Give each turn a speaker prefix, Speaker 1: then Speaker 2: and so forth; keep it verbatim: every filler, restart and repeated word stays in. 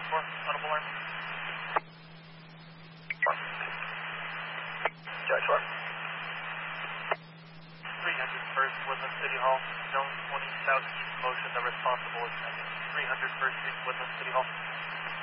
Speaker 1: four, audible alarm.
Speaker 2: Judge one.
Speaker 1: three hundred First, Woodland City Hall, zone twenty, southeast motion, the responsible is three hundred First Street, Woodland City Hall.